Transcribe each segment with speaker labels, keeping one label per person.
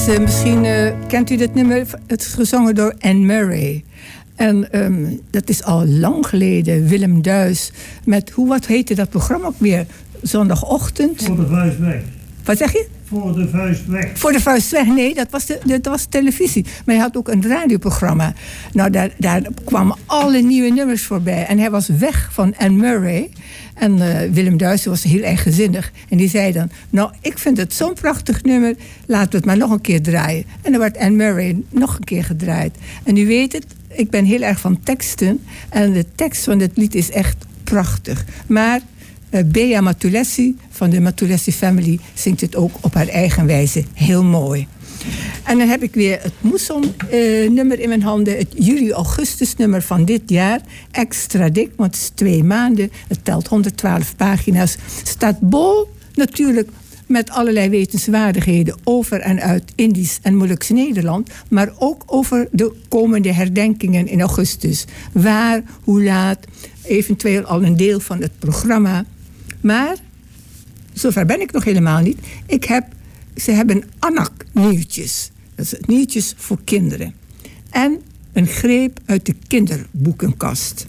Speaker 1: Misschien kent u dit nummer. Het is gezongen door Anne Murray. En dat is al lang geleden. Willem Duis met, wat heette dat programma ook weer? Zondagochtend.
Speaker 2: Voor de vuist weg.
Speaker 1: Wat zeg je?
Speaker 2: Voor de vuist weg.
Speaker 1: Voor de vuist weg, nee, dat was televisie. Maar hij had ook een radioprogramma. Nou, daar kwamen alle nieuwe nummers voorbij. En hij was weg van Anne Murray. En Willem Duis was heel erg gezinnig. En die zei dan, nou, ik vind het zo'n prachtig nummer. Laten we het maar nog een keer draaien. En dan werd Anne Murray nog een keer gedraaid. En u weet het, ik ben heel erg van teksten. En de tekst van dit lied is echt prachtig. Maar Bea Matulessi van de Matulessi Family zingt het ook op haar eigen wijze heel mooi. En dan heb ik weer het Moesson-nummer in mijn handen. Het juli-augustus nummer van dit jaar. Extra dik, want het is 2 maanden. Het telt 112 pagina's. Staat bol natuurlijk met allerlei wetenswaardigheden over en uit Indisch en Molukse Nederland. Maar ook over de komende herdenkingen in augustus. Waar, hoe laat, eventueel al een deel van het programma. Maar, zover ben ik nog helemaal niet. Ze hebben Anak-nieuwtjes. Dat is nieuwtjes voor kinderen. En een greep uit de kinderboekenkast.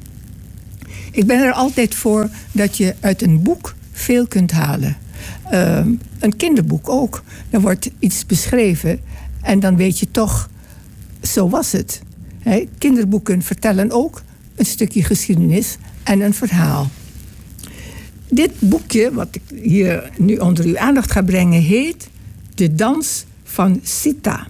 Speaker 1: Ik ben er altijd voor dat je uit een boek veel kunt halen. Een kinderboek ook. Er wordt iets beschreven en dan weet je toch, zo was het. Kinderboeken vertellen ook een stukje geschiedenis en een verhaal. Dit boekje, wat ik hier nu onder uw aandacht ga brengen, heet De Dans van Sita.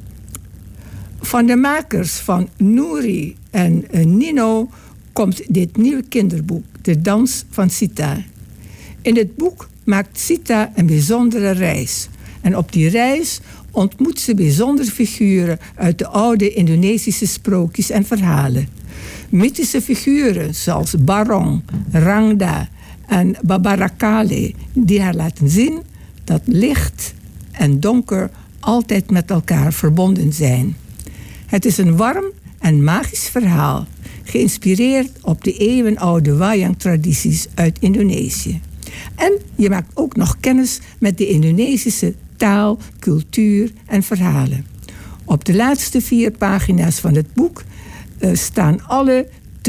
Speaker 1: Van de makers van Nouri en Nino komt dit nieuwe kinderboek, De Dans van Sita. In het boek maakt Sita een bijzondere reis. En op die reis ontmoet ze bijzondere figuren uit de oude Indonesische sprookjes en verhalen. Mythische figuren zoals Barong, Rangda en Babarakale, die haar laten zien dat licht en donker altijd met elkaar verbonden zijn. Het is een warm en magisch verhaal, geïnspireerd op de eeuwenoude wayang-tradities uit Indonesië. En je maakt ook nog kennis met de Indonesische taal, cultuur en verhalen. Op de laatste 4 pagina's van het boek staan alle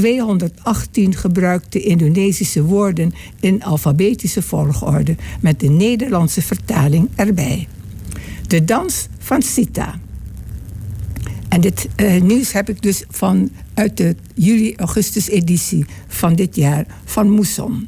Speaker 1: 218 gebruikte Indonesische woorden in alfabetische volgorde met de Nederlandse vertaling erbij. De Dans van Sita. En dit nieuws heb ik dus uit de juli-augustus editie van dit jaar van Moesson.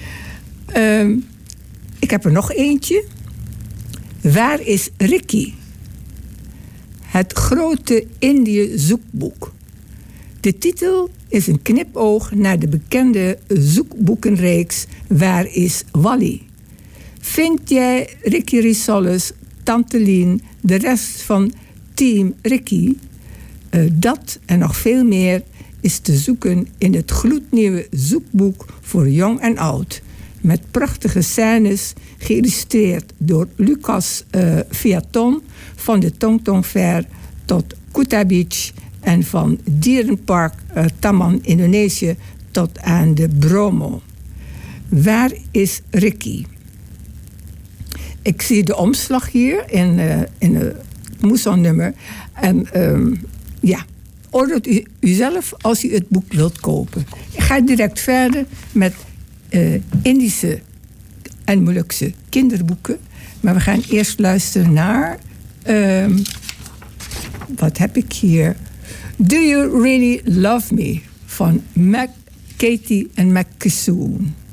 Speaker 1: Ik heb er nog eentje. Waar is Ricky? Het grote Indië-zoekboek. De titel is een knipoog naar de bekende zoekboekenreeks Waar is Wally? Vind jij Ricky Risoles, Tante Lien, de rest van Team Ricky? Dat en nog veel meer is te zoeken in het gloednieuwe zoekboek voor jong en oud. Met prachtige scènes, geïllustreerd door Lucas Viaton van de Tongtong Fair tot Kuta Beach en van Dierenpark Taman Indonesië tot aan de Bromo. Waar is Ricky? Ik zie de omslag hier in het Moesson-nummer. En ordert u zelf als u het boek wilt kopen. Ik ga direct verder met Indische en Molukse kinderboeken. Maar we gaan eerst luisteren naar... wat heb ik hier? Do You Really Love Me? Van Katie en Mac Kissoon.